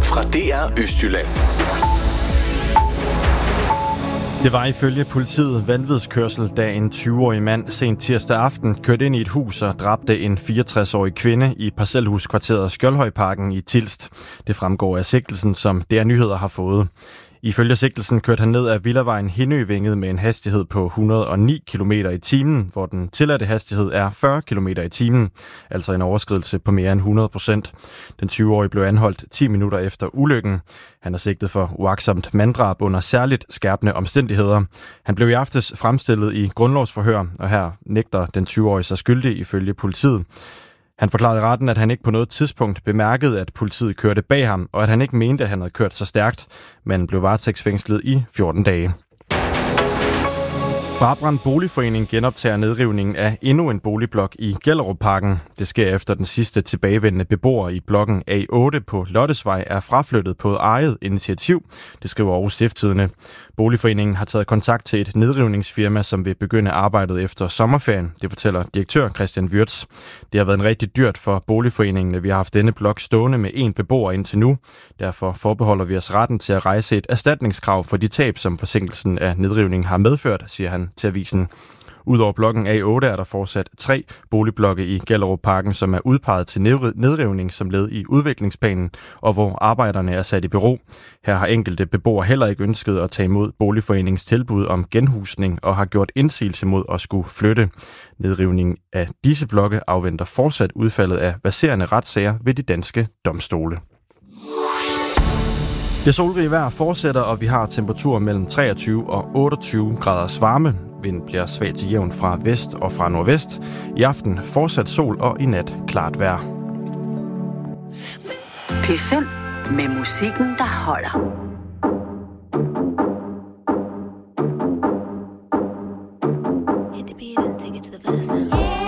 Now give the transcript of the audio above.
fra DR Østjylland. Det var ifølge politiet vanvidskørsel, da en 20-årig mand sent tirsdag aften kørte ind i et hus og dræbte en 64-årig kvinde i parcelhuskvarteret Skjoldhøjparken i Tilst. Det fremgår af sigtelsen, som DR Nyheder har fået. Ifølge sigtelsen kørte han ned ad Villavejen Hindøvænget med en hastighed på 109 km i timen, hvor den tilladte hastighed er 40 km i timen, altså en overskridelse på mere end 100%. Den 20-årige blev anholdt 10 minutter efter ulykken. Han er sigtet for uagtsomt manddrab under særligt skærpende omstændigheder. Han blev i aftes fremstillet i grundlovsforhør, og her nægter den 20-årige sig skyldig ifølge politiet. Han forklarede i retten, at han ikke på noget tidspunkt bemærkede, at politiet kørte bag ham, og at han ikke mente, at han havde kørt så stærkt, men blev varetægtsfængslet i 14 dage. Brabrand Boligforening genoptager nedrivningen af endnu en boligblok i Gellerupparken. Det sker efter den sidste tilbagevendende beboer i blokken A8 på Lottesvej er fraflyttet på eget initiativ, det skriver Aarhus Stiftstidende. Boligforeningen har taget kontakt til et nedrivningsfirma, som vil begynde arbejdet efter sommerferien, det fortæller direktør Christian Wirtz. Det har været en rigtig dyrt for Boligforeningen, at vi har haft denne blok stående med en beboer indtil nu. Derfor forbeholder vi os retten til at rejse et erstatningskrav for de tab, som forsinkelsen af nedrivningen har medført, siger han til avisen. Udover blokken A8 er der fortsat 3 boligblokke i Gellerupparken, som er udpeget til nedrivning som led i udviklingsplanen, og hvor arbejderne er sat i bero. Her har enkelte beboere heller ikke ønsket at tage imod Boligforeningens tilbud om genhusning og har gjort indsigelse mod at skulle flytte. Nedrivningen af disse blokke afventer fortsat udfaldet af verserende retssager ved de danske domstole. Det solrige vejr fortsætter, og vi har temperaturer mellem 23 og 28 graders varme. Vinden bliver svag til jævn fra vest og fra nordvest. I aften fortsat sol og i nat klart vejr. P5 med musikken, der holder. Hit the beat and take it to the verse now.